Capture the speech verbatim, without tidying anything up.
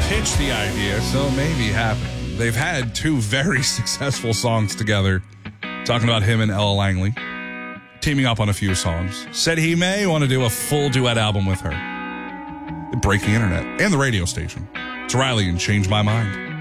pitched the idea, so it maybe happened. They've had two very successful songs together, talking about him and Ella Langley, teaming up on a few songs. Said he may want to do a full duet album with her. It'd break the internet and the radio station. It's Riley and Change My Mind.